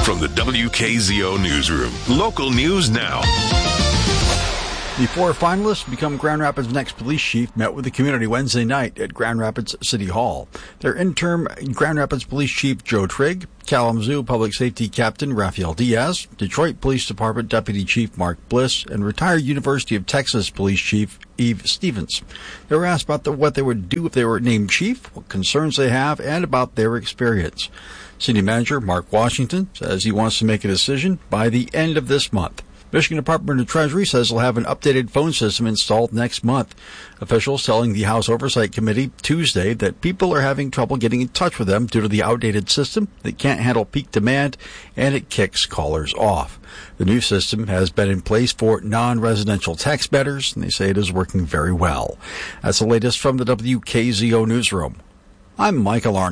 From the WKZO Newsroom, local news now. The 4 finalists become Grand Rapids' next police chief met with the community Wednesday night at Grand Rapids City Hall. Their interim Grand Rapids Police Chief Joe Trigg, Kalamazoo Public Safety Captain Rafael Diaz, Detroit Police Department Deputy Chief Mark Bliss, and retired University of Texas Police Chief Eve Stevens. They were asked about what they would do if they were named chief, what concerns they have, and about their experience. City Manager Mark Washington says he wants to make a decision by the end of this month. Michigan Department of Treasury says they'll have an updated phone system installed next month. Officials telling the House Oversight Committee Tuesday that people are having trouble getting in touch with them due to the outdated system that can't handle peak demand and it kicks callers off. The new system has been in place for non-residential tax matters, and they say it is working very well. That's the latest from the WKZO Newsroom. I'm Michael Arney.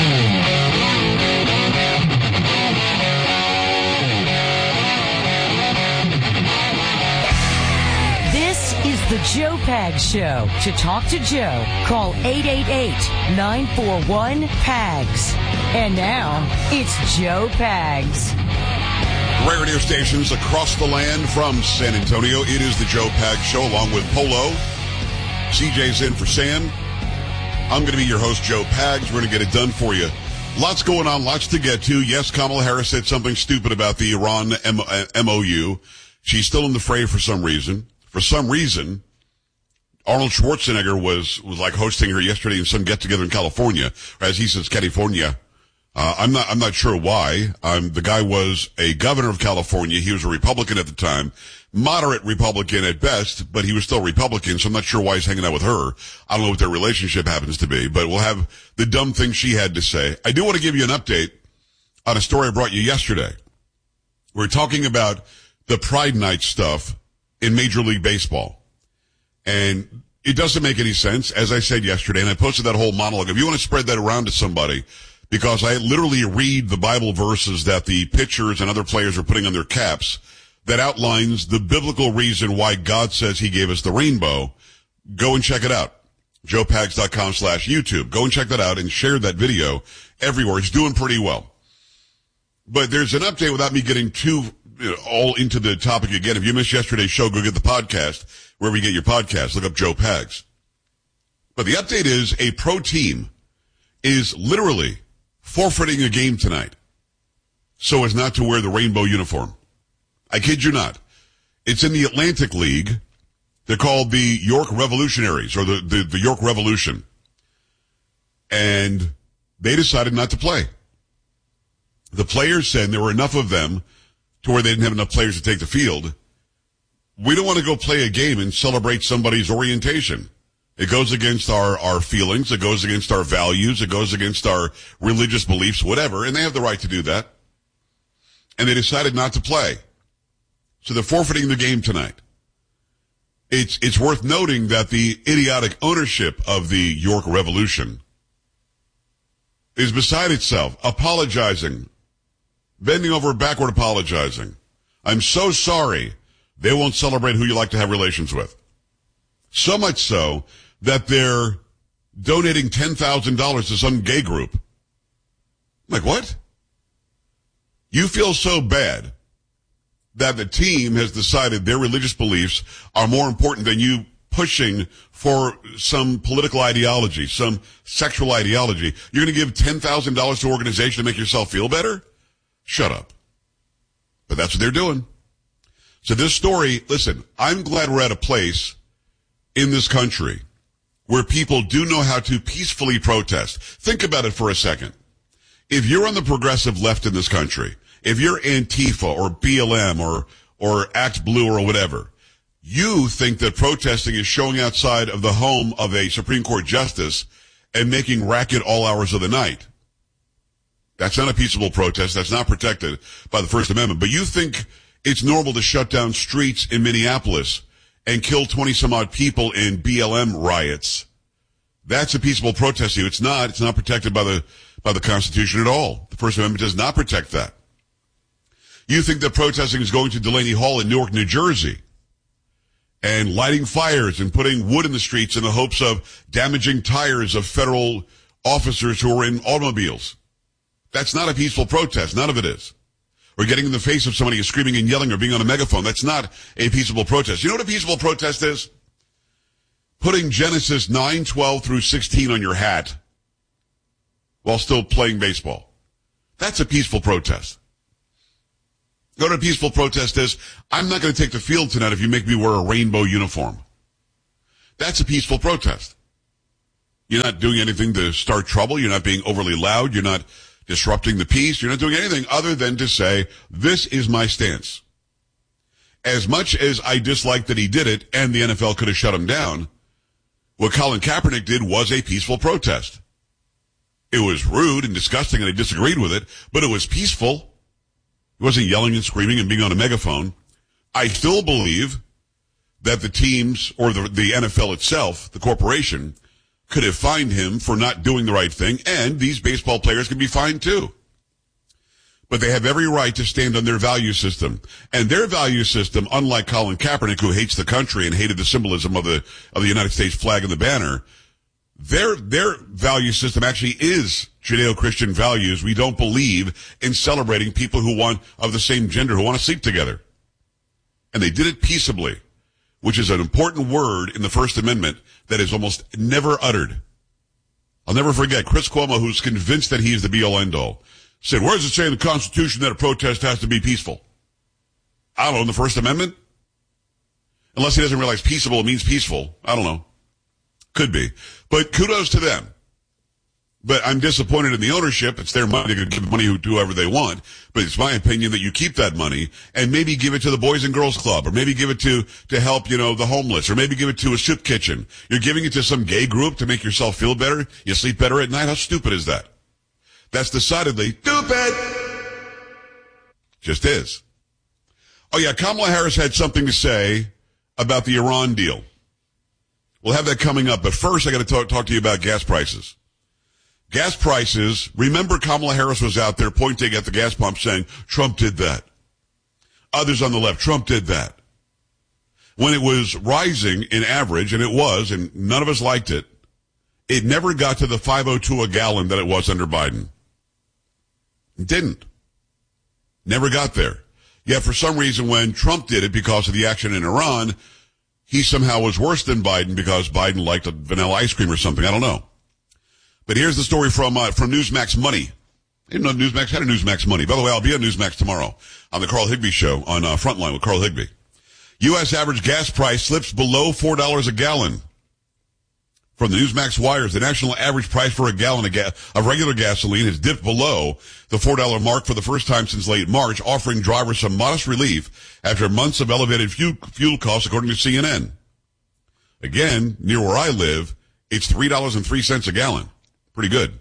The Joe Pags Show. To talk to Joe, call 888-941-PAGS. And now, it's Joe Pags. Great radio stations across the land from San Antonio. It is the Joe Pags Show along with Polo. CJ's in for Sam. I'm going to be your host, Joe Pags. We're going to get it done for you. Lots going on, lots to get to. Yes, Kamala Harris said something stupid about the Iran MOU. She's still in the fray for some reason. For some reason, Arnold Schwarzenegger was like hosting her yesterday in some get-together in California, or as he says, California. I'm not sure why. The guy was a governor of California. He was a Republican at the time, moderate Republican at best, but he was still Republican, so I'm not sure why he's hanging out with her. I don't know what their relationship happens to be, but we'll have the dumb things she had to say. I do want to give you an update on a story I brought you yesterday. We're talking about the Pride Night stuff in Major League Baseball. And it doesn't make any sense, as I said yesterday, and I posted that whole monologue. If you want to spread that around to somebody, because I literally read the Bible verses that the pitchers and other players are putting on their caps that outlines the biblical reason why God says he gave us the rainbow, go and check it out. JoePags.com/YouTube. Go and check that out and share that video everywhere. It's doing pretty well. But there's an update without me getting too all into the topic again. If you missed yesterday's show, go get the podcast wherever you get your podcast. Look up Joe Pags. But the update is a pro team is literally forfeiting a game tonight so as not to wear the rainbow uniform. I kid you not. It's in the Atlantic League. They're called the York Revolutionaries, or the York Revolution. And they decided not to play. The players said there were enough of them to where they didn't have enough players to take the field. We don't want to go play a game and celebrate somebody's orientation. It goes against our feelings. It goes against our values. It goes against our religious beliefs, whatever. And they have the right to do that. And they decided not to play. So they're forfeiting the game tonight. It's worth noting that the idiotic ownership of the York Revolution is beside itself, apologizing, bending over backward apologizing. I'm so sorry. They won't celebrate who you like to have relations with. So much so that they're donating $10,000 to some gay group. I'm like, what? You feel so bad that the team has decided their religious beliefs are more important than you pushing for some political ideology, some sexual ideology. You're going to give $10,000 to an organization to make yourself feel better? Shut up. But that's what they're doing. So this story, listen, I'm glad we're at a place in this country where people do know how to peacefully protest. Think about it for a second. If you're on the progressive left in this country, if you're Antifa or BLM or Act Blue or whatever, you think that protesting is showing outside of the home of a Supreme Court justice and making racket all hours of the night. That's not a peaceable protest. That's not protected by the First Amendment. But you think it's normal to shut down streets in Minneapolis and kill 20-some-odd people in BLM riots. That's a peaceable protest to you. It's not. It's not protected by the Constitution at all. The First Amendment does not protect that. You think that protesting is going to Delaney Hall in Newark, New Jersey, and lighting fires and putting wood in the streets in the hopes of damaging tires of federal officers who are in automobiles. That's not a peaceful protest. None of it is. or getting in the face of somebody screaming and yelling or being on a megaphone. That's not a peaceable protest. You know what a peaceable protest is? Putting Genesis 9:12 through 16 on your hat while still playing baseball. That's a peaceful protest. You know what a peaceful protest is? I'm not going to take the field tonight if you make me wear a rainbow uniform. That's a peaceful protest. You're not doing anything to start trouble. You're not being overly loud. You're not disrupting the peace. You're not doing anything other than to say, this is my stance. As much as I dislike that he did it and the NFL could have shut him down, what Colin Kaepernick did was a peaceful protest. It was rude and disgusting and I disagreed with it, but it was peaceful. He wasn't yelling and screaming and being on a megaphone. I still believe that the teams or the NFL itself, the corporation, could have fined him for not doing the right thing, and these baseball players can be fined too. But they have every right to stand on their value system. And their value system, unlike Colin Kaepernick, who hates the country and hated the symbolism of the United States flag and the banner, their value system actually is Judeo-Christian values. We don't believe in celebrating people who of the same gender who want to sleep together. And they did it peaceably, which is an important word in the First Amendment that is almost never uttered. I'll never forget Chris Cuomo, who's convinced that he is the be-all end-all, said, where does it say in the Constitution that a protest has to be peaceful? I don't know, in the First Amendment? Unless he doesn't realize peaceable means peaceful. I don't know. Could be. But kudos to them. But I'm disappointed in the ownership. It's their money. They can give money to whoever they want. But it's my opinion that you keep that money and maybe give it to the Boys and Girls Club, or maybe give it to help, the homeless, or maybe give it to a soup kitchen. You're giving it to some gay group to make yourself feel better? You sleep better at night? How stupid is that? That's decidedly stupid. Just is. Oh yeah, Kamala Harris had something to say about the Iran deal. We'll have that coming up. But first, I got to talk to you about gas prices. Gas prices, remember Kamala Harris was out there pointing at the gas pump saying, Trump did that. Others on the left, Trump did that. When it was rising in average, and it was, and none of us liked it, it never got to the $5.02 a gallon that it was under Biden. It didn't. Never got there. Yet for some reason when Trump did it because of the action in Iran, he somehow was worse than Biden because Biden liked a vanilla ice cream or something. I don't know. But here's the story from Newsmax Money. I didn't know Newsmax had a Newsmax Money. By the way, I'll be on Newsmax tomorrow on the Carl Higbie Show on Frontline with Carl Higbie. U.S. average gas price slips below $4 a gallon. From the Newsmax wires, the national average price for a gallon of regular gasoline has dipped below the $4 mark for the first time since late March, offering drivers some modest relief after months of elevated fuel costs, according to CNN. Again, near where I live, it's $3.03 a gallon. Pretty good.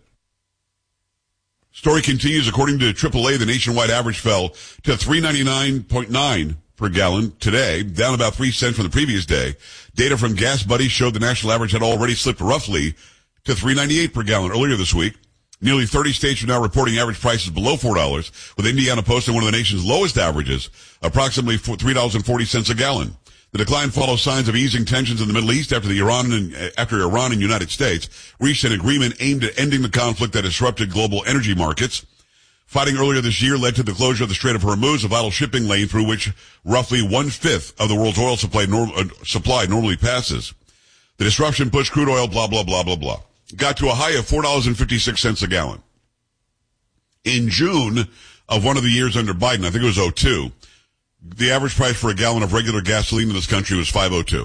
Story continues. According to AAA, the nationwide average fell to $3.99.9 per gallon today, down about 3 cents from the previous day. Data from Gas Buddy showed the national average had already slipped roughly to $3.98 per gallon earlier this week. Nearly 30 states are now reporting average prices below $4, with Indiana posting one of the nation's lowest averages, approximately $3.40 a gallon. The decline follows signs of easing tensions in the Middle East after Iran and United States reached an agreement aimed at ending the conflict that disrupted global energy markets. Fighting earlier this year led to the closure of the Strait of Hormuz, a vital shipping lane through which roughly 1/5 of the world's oil supply normally passes. The disruption pushed crude oil, blah, blah, blah, blah, blah. Got to a high of $4.56 a gallon. In June of one of the years under Biden, I think it was 2002, the average price for a gallon of regular gasoline in this country was $5.02.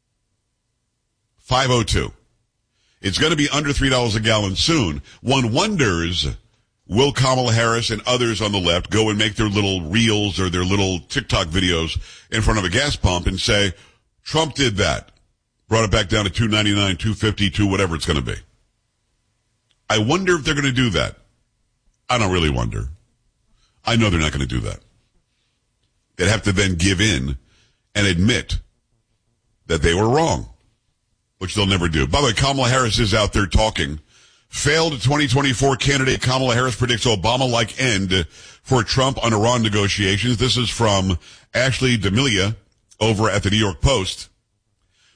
$5.02. It's going to be under $3 a gallon soon. One wonders, will Kamala Harris and others on the left go and make their little reels or their little TikTok videos in front of a gas pump and say, Trump did that. Brought it back down to $2.99, $2.52, whatever it's going to be. I wonder if they're going to do that. I don't really wonder. I know they're not going to do that. They'd have to then give in and admit that they were wrong, which they'll never do. By the way, Kamala Harris is out there talking. Failed 2024 candidate Kamala Harris predicts Obama-like end for Trump on Iran negotiations. This is from Ashley D'Amelia over at the New York Post.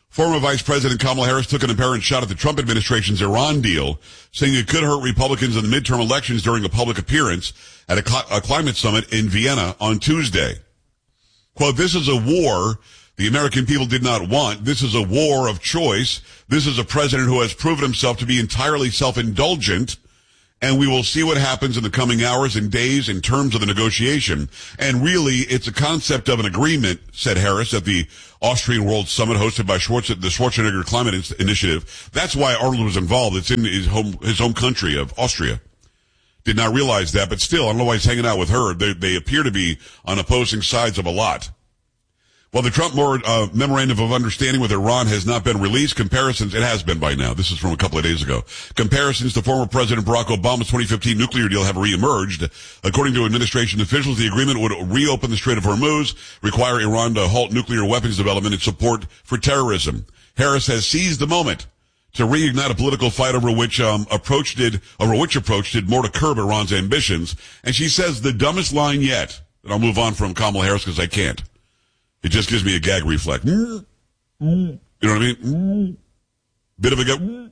Former Vice President Kamala Harris took an apparent shot at the Trump administration's Iran deal, saying it could hurt Republicans in the midterm elections during a public appearance at a climate summit in Vienna on Tuesday. Quote, "This is a war the American people did not want. This is a war of choice. This is a president who has proven himself to be entirely self-indulgent, and we will see what happens in the coming hours and days in terms of the negotiation. And really, it's a concept of an agreement," said Harris at the Austrian World Summit hosted by the Schwarzenegger Climate Initiative. That's why Arnold was involved. It's in his home country of Austria. Did not realize that, but still, I don't know why he's hanging out with her. They appear to be on opposing sides of a lot. While the Trump memorandum of understanding with Iran has not been released, it has been by now. This is from a couple of days ago. Comparisons to former President Barack Obama's 2015 nuclear deal have reemerged. According to administration officials, the agreement would reopen the Strait of Hormuz, require Iran to halt nuclear weapons development and support for terrorism. Harris has seized the moment to reignite a political fight over which approach did more to curb Iran's ambitions. And she says the dumbest line yet. And I'll move on from Kamala Harris because I can't. It just gives me a gag reflex. You know what I mean? Bit of a gag. You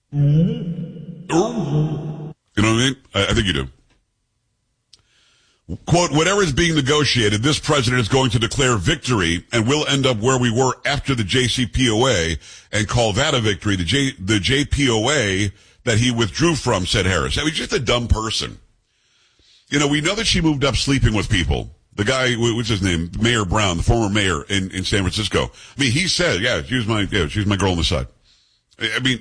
know what I mean? I think you do. Quote, "Whatever is being negotiated, this president is going to declare victory and we'll end up where we were after the JCPOA and call that a victory, the JPOA that he withdrew from," said Harris. I mean, just a dumb person. You know, we know that she moved up sleeping with people. The guy, what's his name? Mayor Brown, the former mayor in San Francisco. I mean, he said, she was my girl on the side. I mean,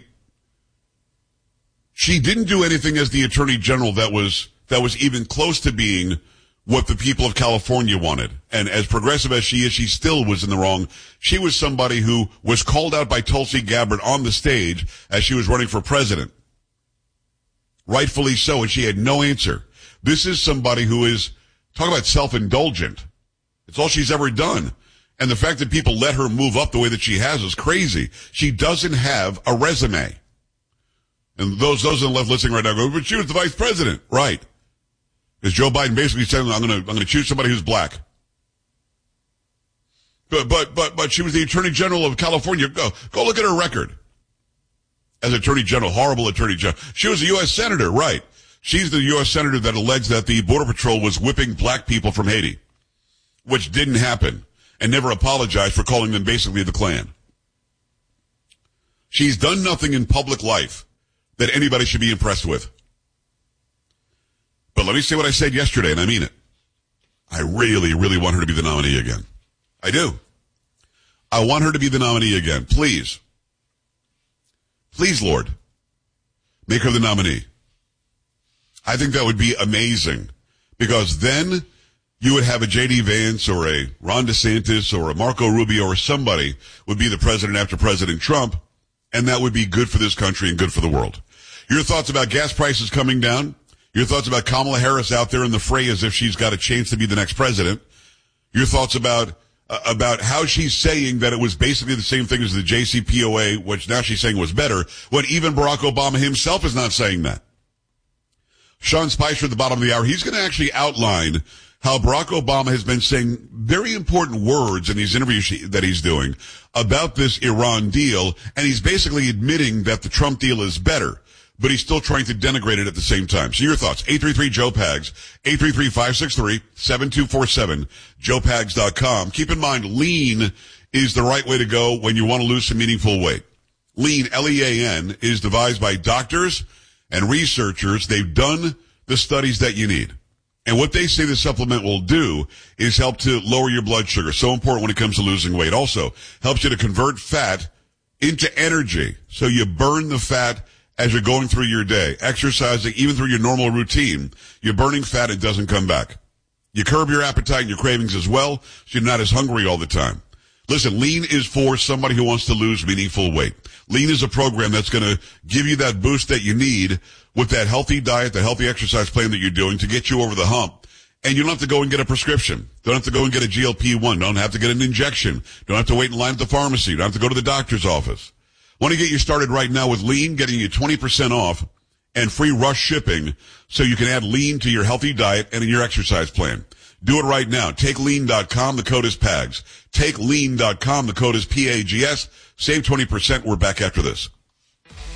she didn't do anything as the attorney general that was even close to being what the people of California wanted. And as progressive as she is, she still was in the wrong. She was somebody who was called out by Tulsi Gabbard on the stage as she was running for president. Rightfully so, and she had no answer. This is somebody who is, talk about self-indulgent. It's all she's ever done. And the fact that people let her move up the way that she has is crazy. She doesn't have a resume. And those on the left listening right now go, "But she was the vice president." Right. Because Joe Biden basically said, I'm gonna choose somebody who's black. But she was the attorney general of California. Go look at her record. As attorney general, horrible attorney general. She was a U.S. senator, right. She's the U.S. senator that alleged that the Border Patrol was whipping black people from Haiti, which didn't happen, and never apologized for calling them basically the Klan. She's done nothing in public life that anybody should be impressed with. But let me say what I said yesterday, and I mean it. I really, really want her to be the nominee again. I do. I want her to be the nominee again. Please. Please, Lord, make her the nominee. I think that would be amazing, because then you would have a J.D. Vance or a Ron DeSantis or a Marco Rubio or somebody would be the president after President Trump, and that would be good for this country and good for the world. Your thoughts about gas prices coming down? Your thoughts about Kamala Harris out there in the fray as if she's got a chance to be the next president? Your thoughts about how she's saying that it was basically the same thing as the JCPOA, which now she's saying was better, when even Barack Obama himself is not saying that. Sean Spicer at the bottom of the hour, he's going to actually outline how Barack Obama has been saying very important words in these interviews that he's doing about this Iran deal, and he's basically admitting that the Trump deal is better, but he's still trying to denigrate it at the same time. So your thoughts, 833-JOE-PAGS, 833-563-7247, joepags.com. Keep in mind, lean is the right way to go when you want to lose some meaningful weight. Lean, L-E-A-N, is devised by doctors and researchers. They've done the studies that you need. And what they say the supplement will do is help to lower your blood sugar. So important when it comes to losing weight. Also, helps you to convert fat into energy. So you burn the fat as you're going through your day. Exercising, even through your normal routine, you're burning fat, it doesn't come back. You curb your appetite and your cravings as well, so you're not as hungry all the time. Listen, Lean is for somebody who wants to lose meaningful weight. Lean is a program that's going to give you that boost that you need with that healthy diet, the healthy exercise plan that you're doing to get you over the hump. And you don't have to go and get a prescription. Don't have to go and get a GLP-1. Don't have to get an injection. Don't have to wait in line at the pharmacy. Don't have to go to the doctor's office. Want to get you started right now with Lean, getting you 20% off and free rush shipping so you can add Lean to your healthy diet and in your exercise plan. Do it right now. TakeLean.com. The code is PAGS. TakeLean.com. The code is PAGS. Save 20%. We're back after this.